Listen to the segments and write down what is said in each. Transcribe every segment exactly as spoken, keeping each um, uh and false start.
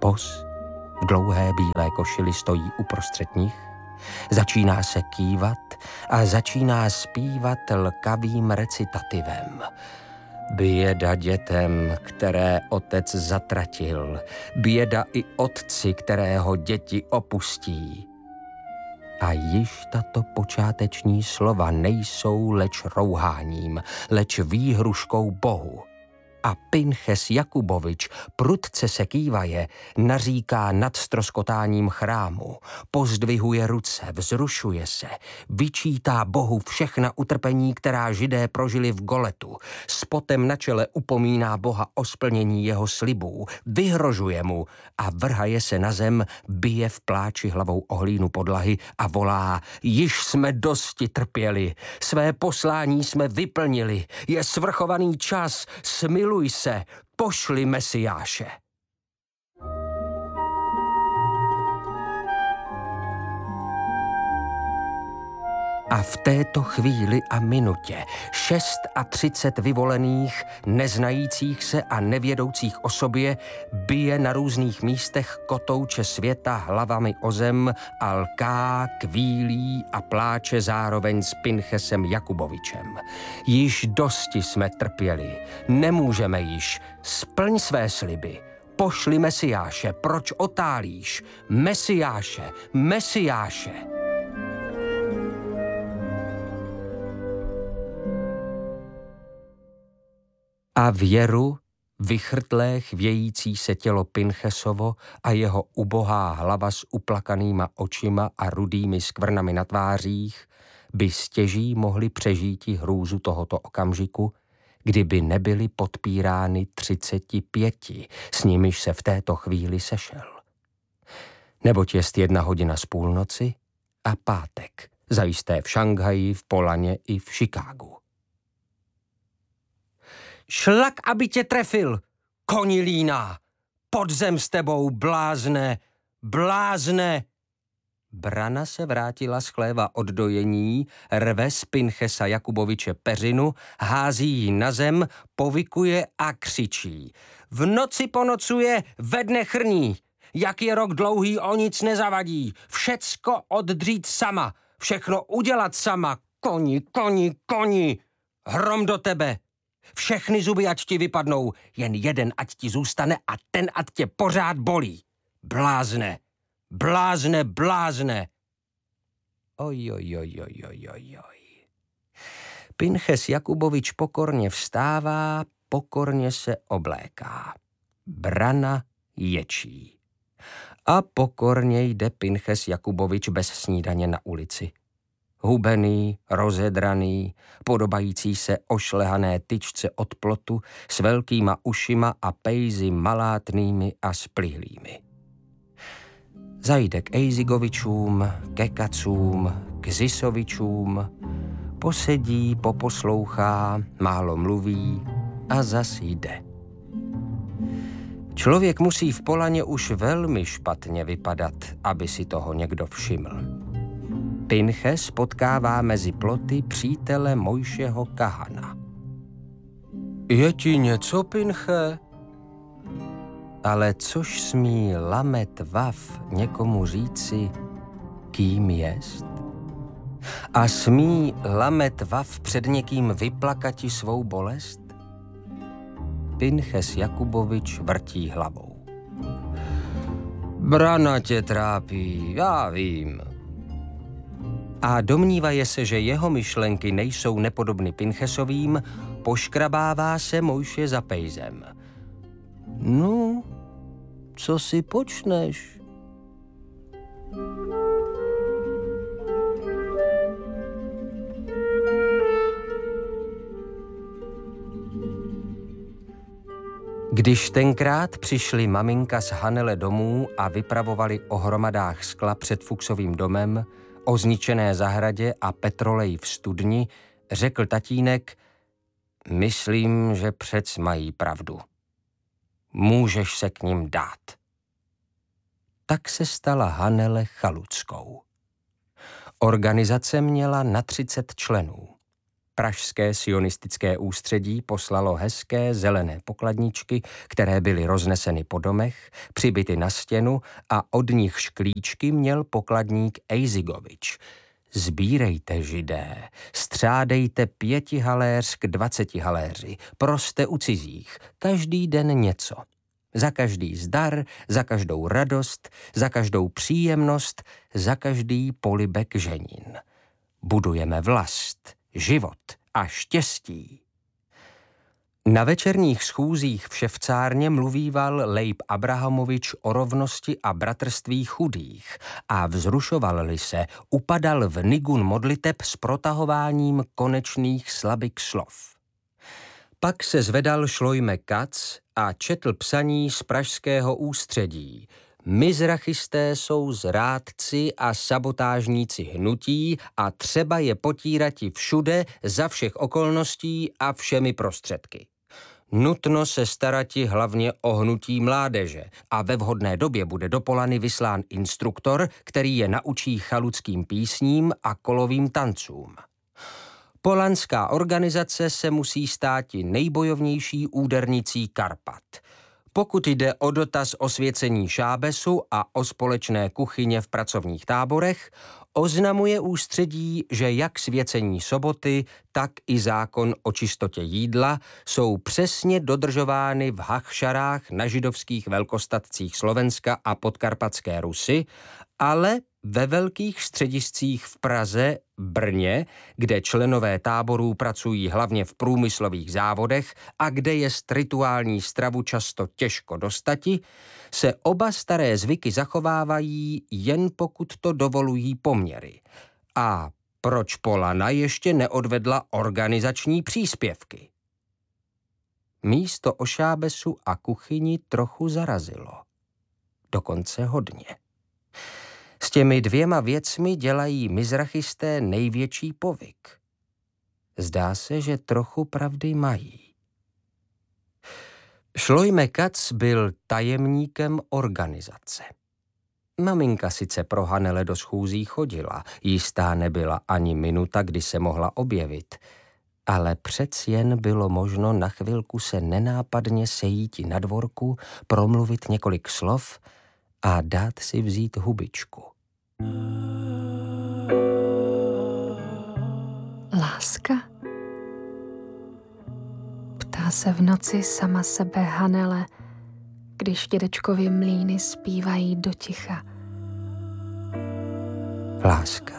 Pos v dlouhé bílé košili stojí uprostřed nich, začíná se kývat a začíná zpívat lkavým recitativem. Běda dětem, které otec zatratil, běda i otci, kterého děti opustí. A již tato počáteční slova nejsou leč rouháním, leč výhruškou Bohu. A Pinches Jakubovič prudce se kývaje, naříká nad stroskotáním chrámu, pozdvihuje ruce, vzrušuje se, vyčítá Bohu všechna utrpení, která Židé prožili v Goletu, s potem na čele upomíná Boha o splnění jeho slibů, vyhrožuje mu a vrhaje se na zem, bije v pláči hlavou o hlínu podlahy a volá: již jsme dosti trpěli, své poslání jsme vyplnili, je svrchovaný čas, smiluj se, pošli Mesiáše. A v této chvíli a minutě šest a třicet vyvolených, neznajících se a nevědoucích o sobě bije na různých místech kotouče světa hlavami o zem a lká, kvílí a pláče zároveň s Pinchesem Jakubovičem. Již dosti jsme trpěli, nemůžeme již, splň své sliby. Pošli Mesiáše, proč otálíš? Mesiáše, Mesiáše. A věru, vychrtlé chvějící se tělo Pinchesovo a jeho ubohá hlava s uplakanýma očima a rudými skvrnami na tvářích by stěží mohli přežíti hrůzu tohoto okamžiku, kdyby nebyly podpírány třiceti pěti, s nimiž se v této chvíli sešel. Neboť jest jedna hodina z půlnoci a pátek, zajisté v Šanghaji, v Polaně i v Chicagu. Šlak, aby tě trefil, koni líná, pod zem s tebou, blázne, blázne. Brana se vrátila z chléva od dojení, rve z Pinchesa Jakuboviče peřinu, hází ji na zem, povykuje a křičí. V noci ponocuje, ve dne chrní, jak je rok dlouhý, o nic nezavadí, všecko oddřít sama, všechno udělat sama, koni, koni, koni, hrom do tebe. Všechny zuby ať ti vypadnou, jen jeden ať ti zůstane a ten ať tě pořád bolí. Blázne, blázne, blázne. Oj, oj, oj, oj, oj, oj, oj. Pinches Jakubovič pokorně vstává, pokorně se obléká. Brana ječí. A pokorně jde Pinches Jakubovič bez snídaně na ulici. Hubený, rozedraný, podobající se ošlehané tyčce od plotu s velkýma ušima a pejzy malátnými a splihlými. Zajde k Ejzigovičům, ke Kacům, k Zisovičům, posedí, poposlouchá, málo mluví a zas jde. Člověk musí v Polaně už velmi špatně vypadat, aby si toho někdo všiml. Pinches potkává mezi ploty přítele Mojšeho Kahana. Je ti něco, Pinche? Ale což smí Lamet Vav někomu říci, kým jest? A smí Lamet Vav před někým vyplakati svou bolest? Pinches Jakubovič vrtí hlavou. Brana tě trápí, já vím. A domnívaje se, že jeho myšlenky nejsou nepodobny Pinchesovým, poškrabává se Mojše za pejzem. No, co si počneš? Když tenkrát přišli maminka z Hanele domů a vypravovali o hromadách skla před Fuchsovým domem, o zničené zahradě a petrolej v studni, řekl tatínek, myslím, že přec mají pravdu. Můžeš se k nim dát. Tak se stala Hanele chaluckou. Organizace měla na třicet členů. pražské sionistické ústředí poslalo hezké zelené pokladničky, které byly rozneseny po domech, přibyty na stěnu a od nich šklíčky měl pokladník Ejzigovič. Sbírejte, Židé, střádejte pěti haléř k dvaceti haléři, proste u cizích, každý den něco. Za každý zdar, za každou radost, za každou příjemnost, za každý polibek ženin. Budujeme vlast, život a štěstí. Na večerních schůzích v ševcárně mluvíval Leib Abrahamovič o rovnosti a bratrství chudých a vzrušoval-li se, upadal v nigun modliteb s protahováním konečných slabik slov. Pak se zvedal Šlojme Kac a četl psaní z pražského ústředí. Mizrachisté jsou zrádci a sabotážníci hnutí a třeba je potírati všude, za všech okolností a všemi prostředky. Nutno se starati hlavně o hnutí mládeže a ve vhodné době bude do Polany vyslán instruktor, který je naučí chaluckým písním a kolovým tancům. Polanská organizace se musí státi nejbojovnější údernicí Karpat. Pokud jde o dotaz osvěcení šábesu a o společné kuchyně v pracovních táborech, oznamuje ústředí, že jak svěcení soboty, tak i zákon o čistotě jídla jsou přesně dodržovány v Hachšarách na židovských velkostatcích Slovenska a Podkarpatské Rusy, ale ve velkých střediscích v Praze, Brně, kde členové táborů pracují hlavně v průmyslových závodech a kde je rituální stravu často těžko dostati, se oba staré zvyky zachovávají, jen pokud to dovolují poměry. A proč Polana ještě neodvedla organizační příspěvky? Místo o šábesu a kuchyni trochu zarazilo. Dokonce hodně. S těmi dvěma věcmi dělají mizrachisté největší povyk. Zdá se, že trochu pravdy mají. Šlojme Kac byl tajemníkem organizace. Maminka sice pro Hanele do schůzí chodila, jistá nebyla ani minuta, kdy se mohla objevit, ale přec jen bylo možno na chvilku se nenápadně sejíti na dvorku, promluvit několik slov a dát si vzít hubičku. Láska? Ptá se v noci sama sebe Hanele, když dědečkovi mlýny zpívají do ticha. Láska.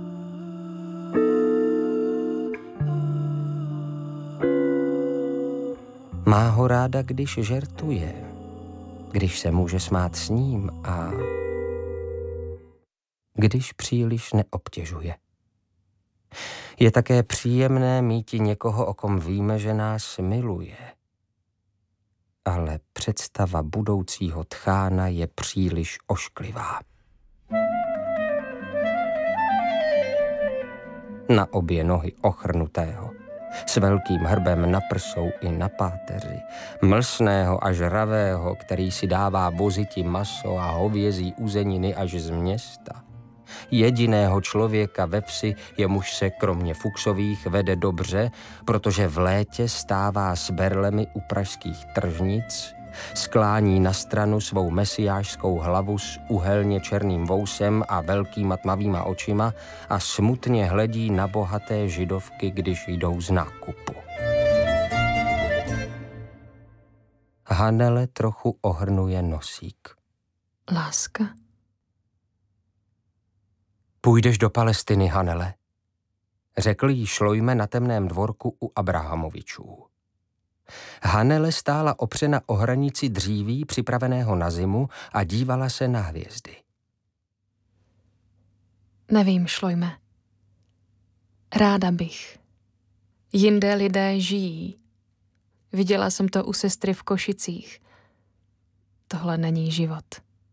Má ho ráda, když žertuje, když se může smát s ním a když příliš neobtěžuje. Je také příjemné míti někoho, o kom víme, že nás miluje. Ale představa budoucího tchána je příliš ošklivá. Na obě nohy ochrnutého, s velkým hrbem na prsou i na páteři, mlsného a žravého, který si dává voziti maso a hovězí uzeniny až z města. Jediného člověka ve vsi, jemuž se kromě Fuchsových vede dobře, protože v létě stává s berlemi u pražských tržnic, sklání na stranu svou mesiášskou hlavu s uhelně černým vousem a velkýma tmavýma očima a smutně hledí na bohaté židovky, když jdou z nákupu. Hanele trochu ohrnuje nosík. Láska? Půjdeš do Palestiny, Hanele, řekl jí Šlojme na temném dvorku u Abrahamovičů. Hanele stála opřena o hranici dříví připraveného na zimu a dívala se na hvězdy. Nevím, Šlojme. Ráda bych. Jinde lidé žijí. Viděla jsem to u sestry v Košicích. Tohle není život.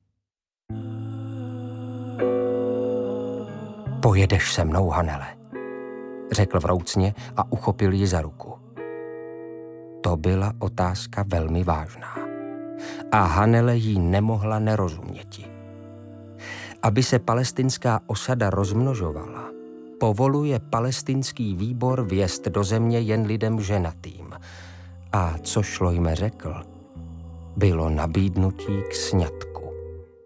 Pojedeš se mnou, Hanele, řekl vroucně a uchopil ji za ruku. To byla otázka velmi vážná. A Hanele jí nemohla nerozuměti. Aby se palestinská osada rozmnožovala, povoluje palestinský výbor vjezd do země jen lidem ženatým. A co Šlojme řekl, bylo nabídnutí k sňatku.